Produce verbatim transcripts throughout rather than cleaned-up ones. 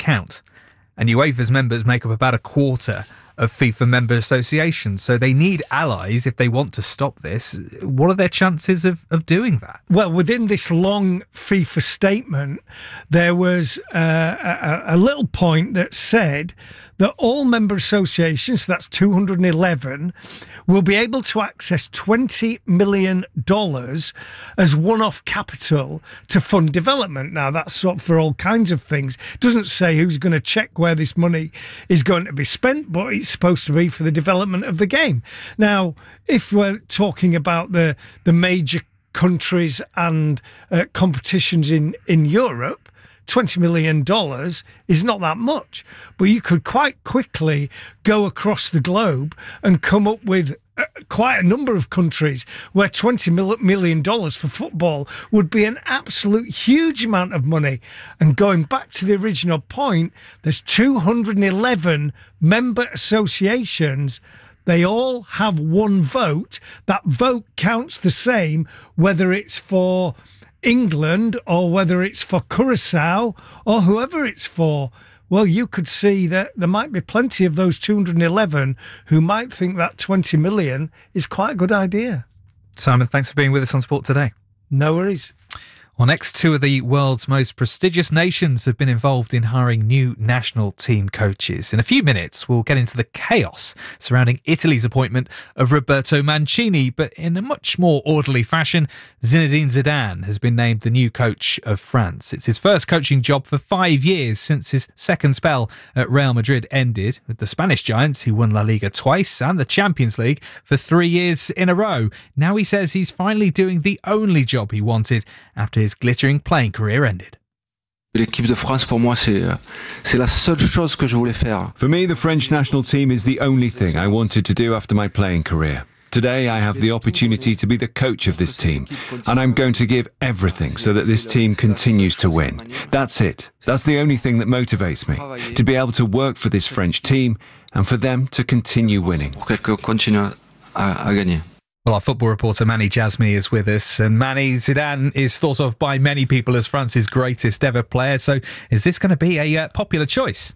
count. And UEFA's members make up about a quarter of FIFA member associations. So they need allies if they want to stop this. What are their chances of, of doing that? Well, within this long FIFA statement, there was uh, a, a little point that said that all member associations, that's two hundred eleven, will be able to access twenty million dollars as one-off capital to fund development. Now, that's sort of for all kinds of things. It doesn't say who's going to check where this money is going to be spent, but it's supposed to be for the development of the game. Now, if we're talking about the, the major countries and uh, competitions in, in Europe, twenty million dollars is not that much, but you could quite quickly go across the globe and come up with uh, quite a number of countries where twenty million dollars for football would be an absolute huge amount of money. And going back to the original point, there's two hundred eleven member associations. They all have one vote. That vote counts the same whether it's for England or whether it's for Curacao or whoever it's for. Well, you could see that there might be plenty of those two hundred eleven who might think that twenty million is quite a good idea. Simon, thanks for being with us on Sport Today. No worries. Well, next, two of the world's most prestigious nations have been involved in hiring new national team coaches. In a few minutes, we'll get into the chaos surrounding Italy's appointment of Roberto Mancini, but in a much more orderly fashion, Zinedine Zidane has been named the new coach of France. It's his first coaching job for five years since his second spell at Real Madrid ended, with the Spanish giants who won La Liga twice and the Champions League for three years in a row. Now he says he's finally doing the only job he wanted after his glittering playing career ended. L'équipe de France, pour moi, c'est, c'est la seule chose que je voulais faire. For me, the French national team is the only thing I wanted to do after my playing career. Today, I have the opportunity to be the coach of this team, and I'm going to give everything so that this team continues to win. That's it. That's the only thing that motivates me, to be able to work for this French team and for them to continue winning. Pour qu'elle continue à, à gagner. Well, our football reporter Mani Jasmi is with us, and Mani, Zidane is thought of by many people as France's greatest ever player. So is this going to be a uh, popular choice?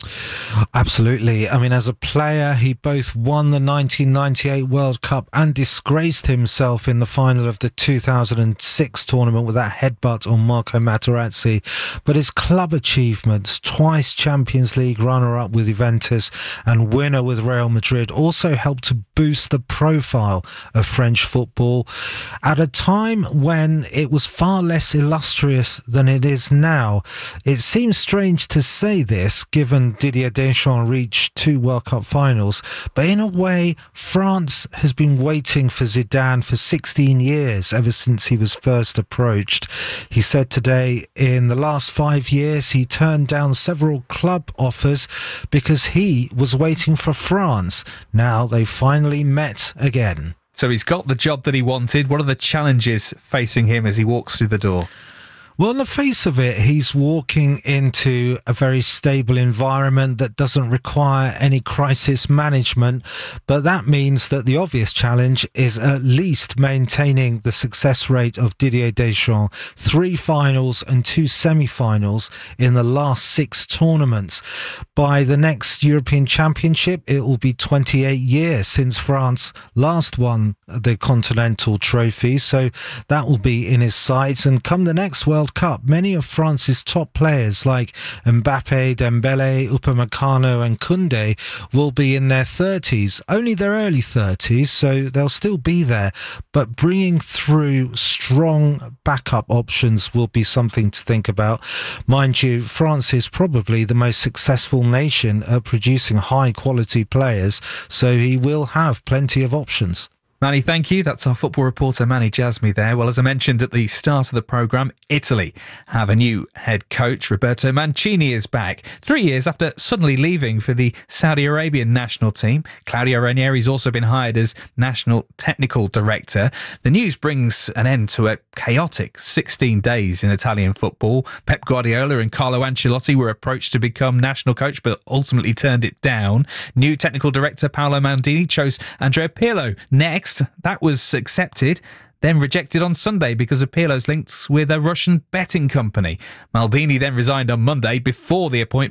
Absolutely. I mean, as a player, he both won the nineteen ninety-eight World Cup and disgraced himself in the final of the two thousand six tournament with that headbutt on Marco Materazzi. But his club achievements, twice Champions League runner-up with Juventus and winner with Real Madrid, also helped to boost the profile of French football at a time when it was far less illustrious than it is now. It seems strange to say this, given Didier Deschamps reached two World Cup finals, but in a way, France has been waiting for Zidane for sixteen years, ever since he was first approached. He said today, in the last five years, he turned down several club offers because he was waiting for France. Now they finally met again. So he's got the job that he wanted. What are the challenges facing him as he walks through the door? Well, on the face of it, he's walking into a very stable environment that doesn't require any crisis management. But that means that the obvious challenge is at least maintaining the success rate of Didier Deschamps. Three finals and two semi-finals in the last six tournaments. By the next European Championship, it will be twenty-eight years since France last won the Continental Trophy. So that will be in his sights. And come the next World Cup, many of France's top players like Mbappe, Dembele, Upamecano and Koundé will be in their thirties, only their early thirties, so they'll still be there. But bringing through strong backup options will be something to think about. Mind you, France is probably the most successful nation at producing high quality players, so he will have plenty of options. Mani, thank you. That's our football reporter, Mani Jasmi there. Well, as I mentioned at the start of the programme, Italy have a new head coach. Roberto Mancini is back three years after suddenly leaving for the Saudi Arabian national team. Claudio Ranieri's also been hired as national technical director. The news brings an end to a chaotic sixteen days in Italian football. Pep Guardiola and Carlo Ancelotti were approached to become national coach, but ultimately turned it down. New technical director Paolo Maldini chose Andrea Pirlo next. That was accepted, then rejected on Sunday because of Pirlo's links with a Russian betting company. Maldini then resigned on Monday before the appointment